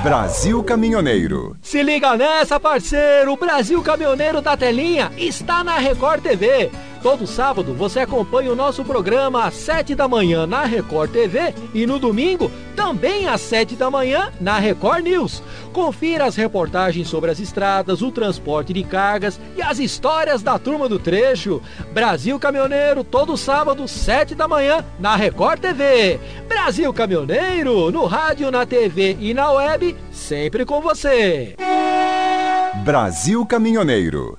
Brasil Caminhoneiro. Se liga nessa, parceiro! O Brasil Caminhoneiro da Telinha está na Record TV. Todo sábado você acompanha o nosso programa às 7 da manhã na Record TV e no domingo também às 7 da manhã na Record News. Confira as reportagens sobre as estradas, o transporte de cargas e as histórias da turma do trecho. Brasil Caminhoneiro, todo sábado, 7 da manhã na Record TV. Brasil Caminhoneiro, no rádio, na TV e na web, sempre com você. Brasil Caminhoneiro.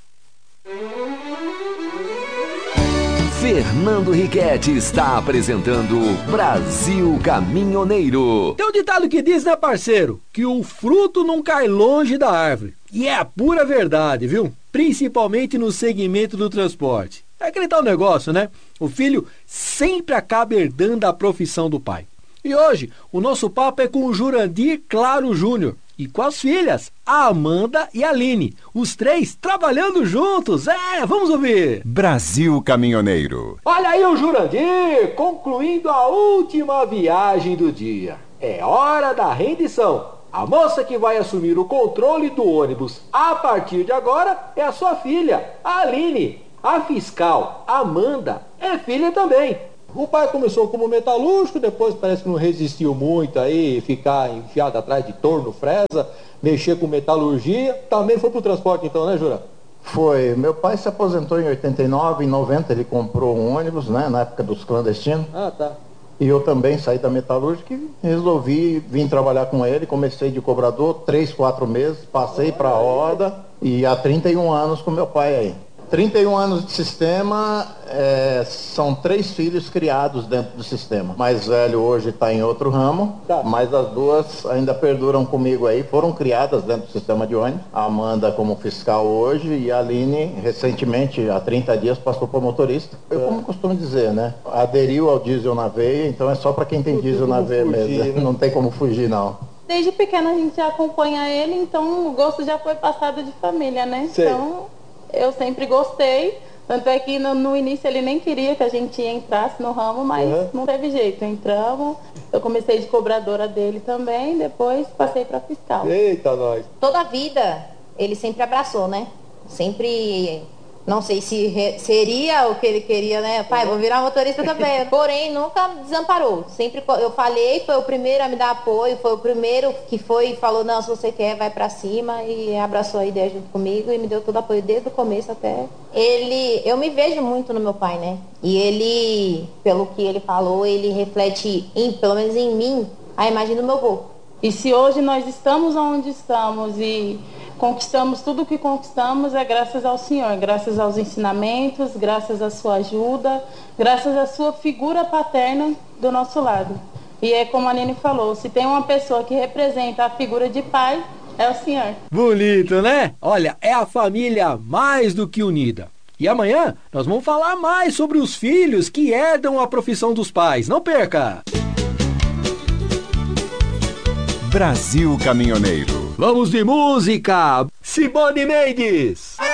Fernando Riquetti está apresentando Brasil Caminhoneiro. Tem um ditado que diz, né, parceiro? Que o fruto não cai longe da árvore. E é a pura verdade, viu? Principalmente no segmento do transporte. É aquele tal negócio, né? O filho sempre acaba herdando a profissão do pai. E hoje, o nosso papo é com o Jurandir Claro Júnior. E com as filhas, a Amanda e a Aline. Os três trabalhando juntos. Vamos ouvir. Brasil Caminhoneiro. Olha aí o Jurandir, concluindo a última viagem do dia. É hora da rendição. A moça que vai assumir o controle do ônibus a partir de agora é a sua filha, a Aline. A fiscal, Amanda, é filha também. O pai começou como metalúrgico, depois parece que não resistiu muito aí, ficar enfiado atrás de torno, fresa, mexer com metalurgia. Também foi pro transporte então, né, Jura? Foi. Meu pai se aposentou em 89, em 90 ele comprou um ônibus, né, na época dos clandestinos. Ah, tá. E eu também saí da metalúrgica e resolvi vir trabalhar com ele. Comecei de cobrador, 3, 4 meses, passei para a roda e há 31 anos com meu pai aí. 31 anos de sistema, são 3 filhos criados dentro do sistema. O mais velho hoje está em outro ramo, mas as duas ainda perduram comigo aí, foram criadas dentro do sistema de ônibus. A Amanda como fiscal hoje e a Aline, recentemente, há 30 dias, passou para motorista. Eu, como costumo dizer, né? Aderiu ao diesel na veia, então é só para quem tem diesel na veia mesmo. Não tem como fugir, não. Desde pequena a gente já acompanha ele, então o gosto já foi passado de família, né? Sei. Então eu sempre gostei, tanto é que no início ele nem queria que a gente entrasse no ramo, mas não teve jeito, entramos. Eu comecei de cobradora dele também, depois passei para fiscal. Eita, nós. Toda a vida ele sempre abraçou, né? Sempre, não sei se seria o que ele queria, né? Pai, vou virar motorista também. Porém, nunca desamparou. Sempre eu falei, foi o primeiro a me dar apoio, foi o primeiro que foi e falou, não, se você quer, vai pra cima, e abraçou a ideia junto comigo e me deu todo o apoio desde o começo até. Eu me vejo muito no meu pai, né? E ele, pelo que ele falou, ele reflete, pelo menos em mim, a imagem do meu avô. E se hoje nós estamos onde estamos e conquistamos tudo o que conquistamos, é graças ao Senhor, graças aos ensinamentos, graças à sua ajuda, graças à sua figura paterna do nosso lado. E é como a Nene falou, se tem uma pessoa que representa a figura de pai, é o Senhor. Bonito, né? Olha, é a família mais do que unida. E amanhã nós vamos falar mais sobre os filhos que herdam a profissão dos pais. Não perca! Brasil Caminhoneiro. Vamos de música! Simone Mendes!